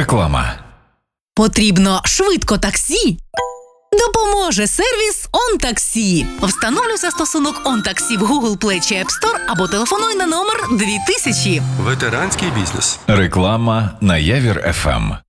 Реклама. Потрібно швидко таксі? Допоможе сервіс OnTaxi. Встановлюй застосунок OnTaxi в Google Play чи App Store або телефонуй на номер 2000. Ветеранський бізнес. Реклама на Явір ФМ.